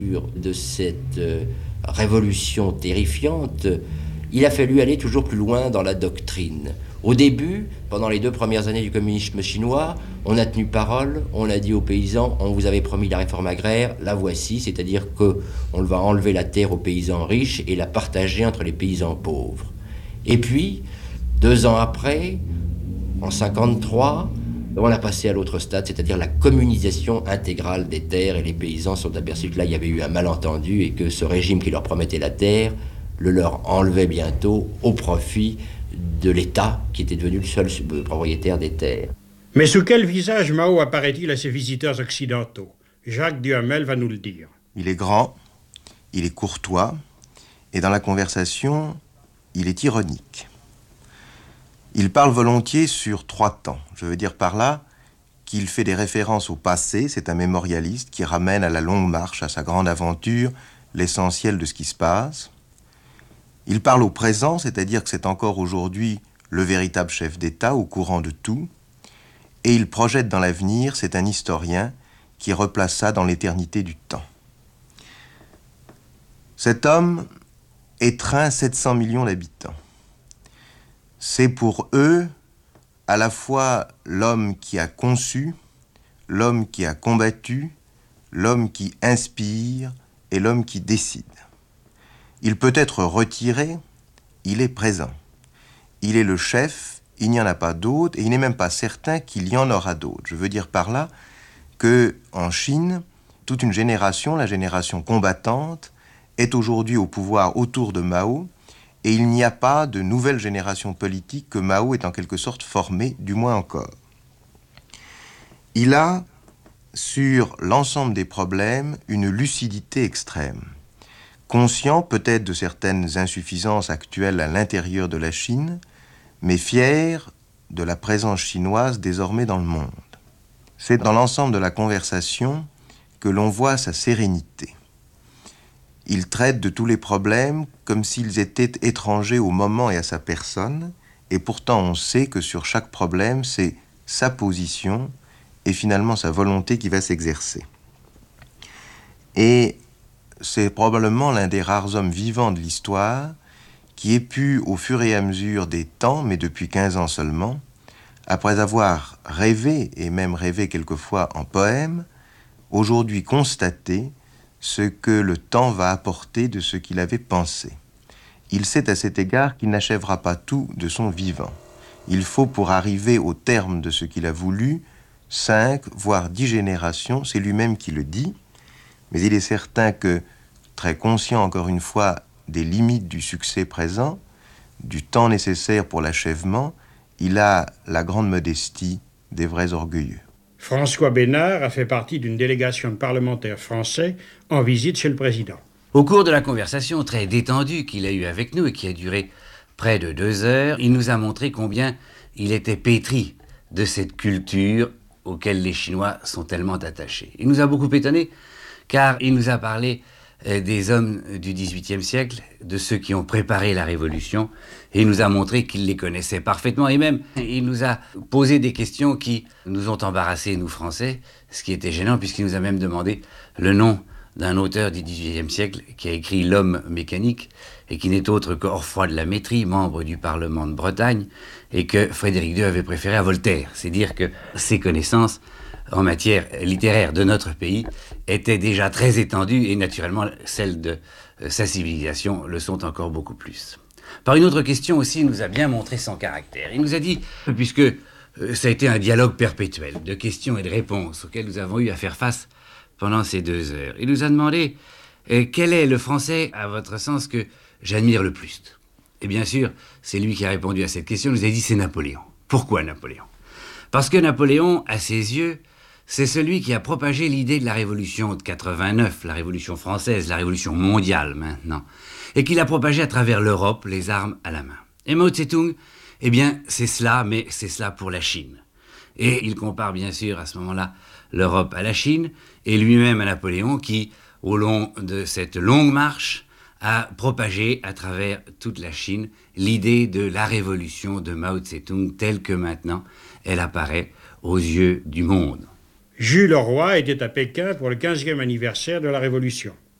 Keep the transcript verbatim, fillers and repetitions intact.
De cette euh, révolution terrifiante, il a fallu aller toujours plus loin dans la doctrine. Au début, pendant les deux premières années du communisme chinois, on a tenu parole, on a dit aux paysans, on vous avait promis la réforme agraire, la voici, c'est-à-dire qu'on va enlever la terre aux paysans riches et la partager entre les paysans pauvres. Et puis, deux ans après, en cinquante-trois, on a passé à l'autre stade, c'est-à-dire la communisation intégrale des terres, et les paysans sont aperçus que là, il y avait eu un malentendu et que ce régime qui leur promettait la terre le leur enlevait bientôt au profit de l'État qui était devenu le seul propriétaire des terres. Mais sous quel visage Mao apparaît-il à ses visiteurs occidentaux? Jacques Duhamel va nous le dire. Il est grand, il est courtois, et dans la conversation, il est ironique. Il parle volontiers sur trois temps. Je veux dire par là qu'il fait des références au passé, c'est un mémorialiste qui ramène à la longue marche, à sa grande aventure, l'essentiel de ce qui se passe. Il parle au présent, c'est-à-dire que c'est encore aujourd'hui le véritable chef d'État, au courant de tout. Et il projette dans l'avenir, c'est un historien qui replace ça dans l'éternité du temps. Cet homme étreint sept cents millions d'habitants. C'est pour eux à la fois l'homme qui a conçu, l'homme qui a combattu, l'homme qui inspire et l'homme qui décide. Il peut être retiré, il est présent. Il est le chef, il n'y en a pas d'autre, et il n'est même pas certain qu'il y en aura d'autres. Je veux dire par là qu'en Chine, toute une génération, la génération combattante, est aujourd'hui au pouvoir autour de Mao, et il n'y a pas de nouvelle génération politique que Mao est en quelque sorte formée, du moins encore. Il a, sur l'ensemble des problèmes, une lucidité extrême. Conscient peut-être de certaines insuffisances actuelles à l'intérieur de la Chine, mais fier de la présence chinoise désormais dans le monde. C'est dans l'ensemble de la conversation que l'on voit sa sérénité. Il traite de tous les problèmes comme s'ils étaient étrangers au moment et à sa personne, et pourtant on sait que sur chaque problème, c'est sa position et finalement sa volonté qui va s'exercer. Et c'est probablement l'un des rares hommes vivants de l'histoire qui ait pu, au fur et à mesure des temps, mais depuis quinze ans seulement, après avoir rêvé, et même rêvé quelquefois en poème, aujourd'hui constater ce que le temps va apporter de ce qu'il avait pensé. Il sait à cet égard qu'il n'achèvera pas tout de son vivant. Il faut, pour arriver au terme de ce qu'il a voulu, cinq, voire dix générations, c'est lui-même qui le dit, mais il est certain que, très conscient encore une fois des limites du succès présent, du temps nécessaire pour l'achèvement, il a la grande modestie des vrais orgueilleux. François Bénard a fait partie d'une délégation de parlementaires français en visite chez le président. Au cours de la conversation très détendue qu'il a eue avec nous et qui a duré près de deux heures, il nous a montré combien il était pétri de cette culture auquel les Chinois sont tellement attachés. Il nous a beaucoup étonnés car il nous a parlé des hommes du dix-huitième siècle, de ceux qui ont préparé la Révolution, et il nous a montré qu'il les connaissait parfaitement, et même il nous a posé des questions qui nous ont embarrassés, nous Français, ce qui était gênant, puisqu'il nous a même demandé le nom d'un auteur du dix-huitième siècle qui a écrit L'homme mécanique, et qui n'est autre qu'Orfroy de la Métrie, membre du Parlement de Bretagne, et que Frédéric deux avait préféré à Voltaire. C'est dire que ses connaissances en matière littéraire de notre pays étaient déjà très étendues et naturellement celles de sa civilisation le sont encore beaucoup plus. Par une autre question aussi, il nous a bien montré son caractère. Il nous a dit, puisque ça a été un dialogue perpétuel de questions et de réponses auxquelles nous avons eu à faire face pendant ces deux heures, il nous a demandé quel est le Français, à votre sens, que j'admire le plus. Et bien sûr, c'est lui qui a répondu à cette question. Il nous a dit c'est Napoléon. Pourquoi Napoléon? Parce que Napoléon, à ses yeux, c'est celui qui a propagé l'idée de la Révolution de quatre-vingt-neuf, la Révolution française, la Révolution mondiale maintenant, et qui l'a propagée à travers l'Europe, les armes à la main. Et Mao Tse-tung, eh bien, c'est cela, mais c'est cela pour la Chine. Et il compare bien sûr à ce moment-là l'Europe à la Chine, et lui-même à Napoléon, qui, au long de cette longue marche, a propagé à travers toute la Chine l'idée de la révolution de Mao Tse-tung telle que maintenant elle apparaît aux yeux du monde. Jules Roy était à Pékin pour le quinzième anniversaire de la Révolution.